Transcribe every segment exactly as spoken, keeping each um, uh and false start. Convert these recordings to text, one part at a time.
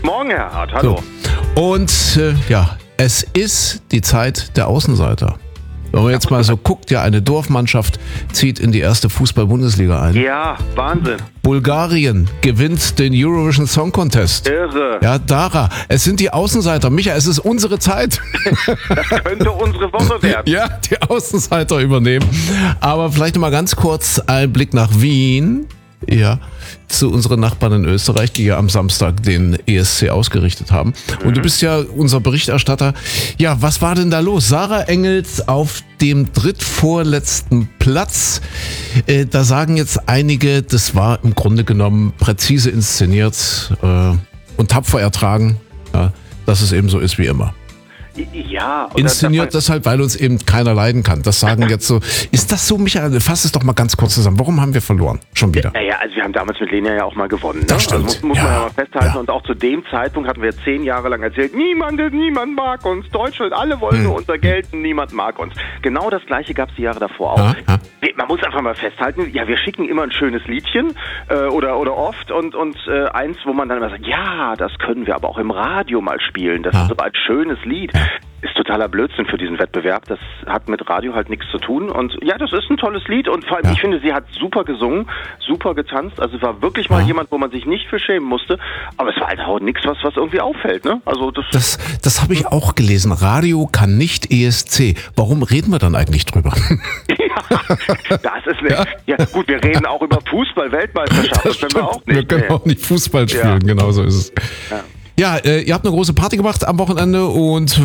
Morgen, Herr Hart, hallo. So. Und äh, ja, es ist die Zeit der Außenseiter. Wenn man jetzt mal so guckt, ja, eine Dorfmannschaft zieht in die erste Fußball-Bundesliga ein. Ja, Wahnsinn. Bulgarien gewinnt den Eurovision Song Contest. Irre. Ja, Dara, es sind die Außenseiter. Micha, es ist unsere Zeit. Das könnte unsere Woche werden. Ja, die Außenseiter übernehmen. Aber vielleicht noch mal ganz kurz ein Blick nach Wien. Ja, zu unseren Nachbarn in Österreich, die ja am Samstag den E S C ausgerichtet haben. Und mhm. du bist ja unser Berichterstatter. Ja, was war denn da los? Sarah Engels auf dem drittvorletzten Platz. Äh, da sagen jetzt einige, das war im Grunde genommen präzise inszeniert äh, und tapfer ertragen, ja, dass es eben so ist wie immer. Ja. Inszeniert deshalb, weil uns eben keiner leiden kann. Das sagen jetzt so. Ist das so, Michael? Fass es doch mal ganz kurz zusammen. Warum haben wir verloren? Schon wieder. Naja, also wir haben damals mit Lena ja auch mal gewonnen. Ne? Das stimmt. Also muss, muss ja. man ja mal festhalten. Ja. Und auch zu dem Zeitpunkt hatten wir zehn Jahre lang erzählt, niemand, niemand mag uns. Deutschland, alle wollen hm. nur unser Geld, niemand mag uns. Genau das Gleiche gab es die Jahre davor auch. Ja, ja. Man muss einfach mal festhalten, ja, wir schicken immer ein schönes Liedchen äh, oder, oder oft und, und äh, eins, wo man dann immer sagt, ja, das können wir aber auch im Radio mal spielen. Das ja. ist so ein schönes Lied. Ist totaler Blödsinn für diesen Wettbewerb. Das hat mit Radio halt nichts zu tun. Und ja, das ist ein tolles Lied. Und vor allem, ja. ich finde, sie hat super gesungen, super getanzt. Also es war wirklich mal ja. jemand, wo man sich nicht für schämen musste. Aber es war halt auch nichts, was, was irgendwie auffällt. Ne? Also das das, das habe ich auch gelesen. Radio kann nicht E S C. Warum reden wir dann eigentlich drüber? Ja, das ist nicht. Ja. ja gut, wir reden auch über Fußball-Weltmeisterschaft. Das, das können wir auch nicht. Wir können nee. auch nicht Fußball spielen. Ja. Genau so ist es. Ja. Ja, äh, ihr habt eine große Party gemacht am Wochenende und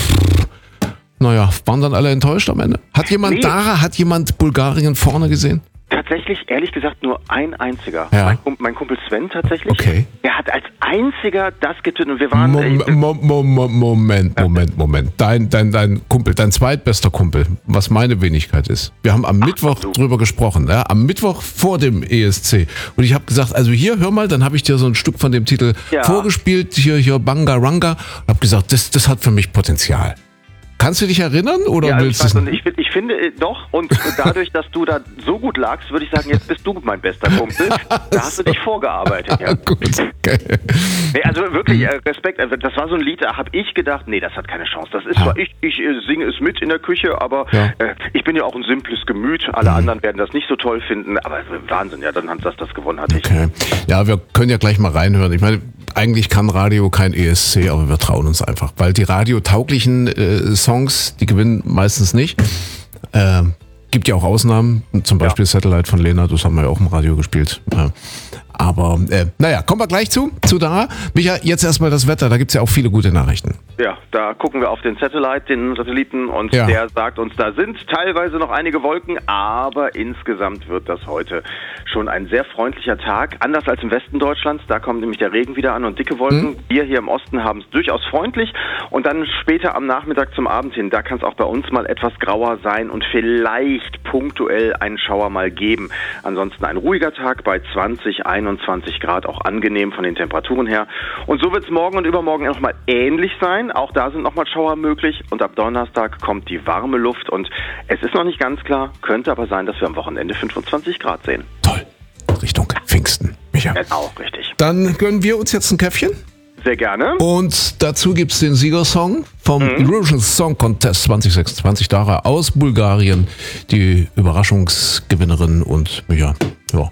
naja, waren dann alle enttäuscht am Ende? Hat jemand, nee. Dara, hat jemand Bulgarien vorne gesehen? Tatsächlich, ehrlich gesagt, nur ein einziger. Ja. Mein, Kumpel, mein Kumpel Sven tatsächlich. Okay. Der hat als einziger das getötet und wir waren... Mom, äh, Mo, Mo, Mo, Moment, Moment, Moment. Dein, dein, dein Kumpel, dein zweitbester Kumpel, was meine Wenigkeit ist. Wir haben am Ach, Mittwoch du. drüber gesprochen, ja? Am Mittwoch vor dem E S C. Und ich habe gesagt, also hier, hör mal, dann habe ich dir so ein Stück von dem Titel ja. vorgespielt, hier, hier, Bangaranga. Und habe gesagt, das, das hat für mich Potenzial. Kannst du dich erinnern oder ja, willst du es? Ich, ich finde äh, doch, und dadurch, dass du da so gut lagst, würde ich sagen, jetzt bist du mein bester Kumpel. Da hast du dich vorgearbeitet. Ja. Gut, okay. Nee, also wirklich, äh, Respekt, äh, das war so ein Lied, da habe ich gedacht, nee, das hat keine Chance. Das ist zwar, ich, ich äh, singe es mit in der Küche, aber ja. äh, ich bin ja auch ein simples Gemüt. Alle mhm. anderen werden das nicht so toll finden, aber Wahnsinn, ja, dann hat das das gewonnen, hatte ich. Okay. Ja, wir können ja gleich mal reinhören. Ich meine, eigentlich kann Radio kein E S C, aber wir trauen uns einfach, weil die radiotauglichen äh, Songs, die gewinnen meistens nicht. Äh, gibt ja auch Ausnahmen, zum Beispiel ja. Satellite von Lena, das haben wir ja auch im Radio gespielt. Äh, aber äh, naja, kommen wir gleich zu, zu da. Micha, jetzt erstmal das Wetter, da gibt es ja auch viele gute Nachrichten. Ja, da gucken wir auf den Satellite, den Satelliten, und ja. der sagt uns, da sind teilweise noch einige Wolken, aber insgesamt wird das heute schon ein sehr freundlicher Tag. Anders als im Westen Deutschlands, da kommt nämlich der Regen wieder an und dicke Wolken. Mhm. Wir hier im Osten haben es durchaus freundlich und dann später am Nachmittag zum Abend hin, da kann es auch bei uns mal etwas grauer sein und vielleicht punktuell einen Schauer mal geben. Ansonsten ein ruhiger Tag bei zwanzig, einundzwanzig Grad, auch angenehm von den Temperaturen her. Und so wird es morgen und übermorgen noch mal ähnlich sein. Auch da sind nochmal Schauer möglich und ab Donnerstag kommt die warme Luft und es ist noch nicht ganz klar, könnte aber sein, dass wir am Wochenende fünfundzwanzig Grad sehen. Toll. Richtung Pfingsten, Micha. Genau, richtig. Dann gönnen wir uns jetzt ein Käffchen. Sehr gerne. Und dazu gibt es den Siegersong vom mhm. Eurovision Song Contest zwanzig sechsundzwanzig, Dara aus Bulgarien, die Überraschungsgewinnerin und ja, ja.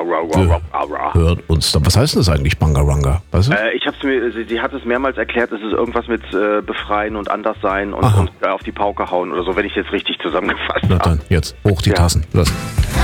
Hört uns dann. Was heißt denn das eigentlich, Bangaranga? Weißt du? äh, ich hab's mir, sie, sie hat es mehrmals erklärt, es ist irgendwas mit äh, befreien und anders sein und, und äh, auf die Pauke hauen oder so, wenn ich jetzt richtig zusammengefasst habe. Na dann, jetzt, hoch die ja. Tassen. Los.